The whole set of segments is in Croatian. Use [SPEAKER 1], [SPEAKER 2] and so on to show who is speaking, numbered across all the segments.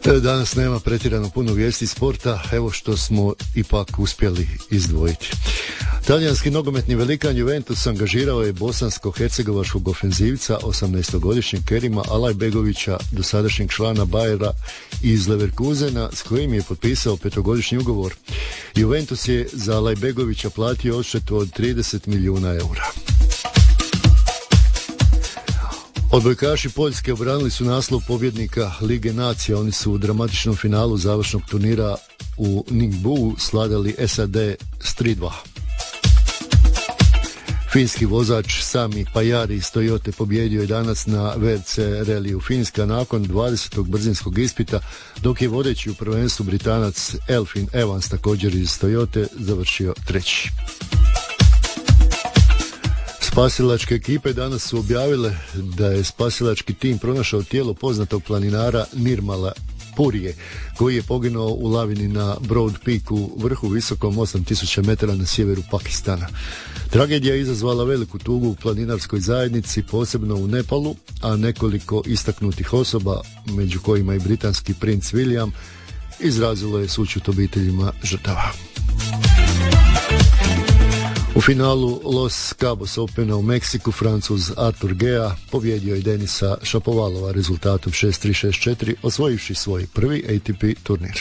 [SPEAKER 1] Danas nema pretjerano puno vijesti sporta, evo što smo ipak uspjeli izdvojiti. Talijanski nogometni velikan Juventus angažirao je bosansko-hercegovačkog ofenzivca 18-godišnjeg Kerima Alajbegovića, dosadašnjeg člana Bayera iz Leverkusena, s kojim je potpisao 5-godišnji ugovor. Juventus je za Alajbegovića platio odštetu od 30 milijuna eura. Odbojkaši Poljske obranili su naslov pobjednika Lige nacija. Oni su u dramatičnom finalu završnog turnira u Ningbu sladali SAD s 3:2. Finski vozač Sami Pajari iz Toyote pobjedio je danas na WRC reliju Finska nakon 20. brzinskog ispita, dok je vodeći u prvenstvu Britanac Elfyn Evans, također iz Toyote, završio treći. Spasilačke ekipe danas su objavile da je spasilački tim pronašao tijelo poznatog planinara Nirmala Purije, koji je poginuo u lavini na Broad Peaku, vrhu visokom 8000 metara na sjeveru Pakistana. Tragedija je izazvala veliku tugu u planinarskoj zajednici, posebno u Nepalu, a nekoliko istaknutih osoba, među kojima i britanski princ William, izrazilo je sućut obiteljima žrtava. U finalu Los Cabos Opena u Meksiku Francuz Artur Gea pobjedio je Denisa Šapovalova rezultatom 6-3-6-4, osvojivši svoj prvi ATP turnir.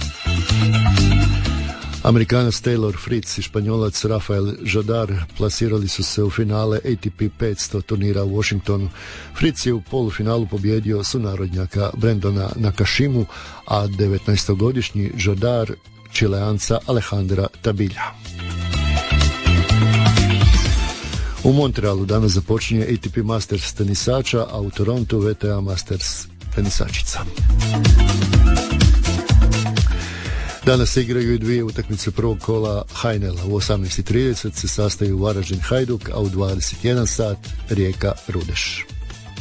[SPEAKER 1] Amerikanac Taylor Fritz i Španjolac Rafael Jodar plasirali su se u finale ATP 500 turnira u Washingtonu. Fritz je u polufinalu pobjedio sunarodnjaka Brendona Nakashimu, a 19-godišnji Jodar Čileanca Alejandra Tabilja. U Montrealu danas započinje ATP Masters tenisača, a u Torontu WTA Masters tenisačica. Danas se igraju i dvije utakmice prvog kola Hajnela. U 18:30 se sastaju Varaždin Hajduk, a u 21 sat Rijeka Rudeš.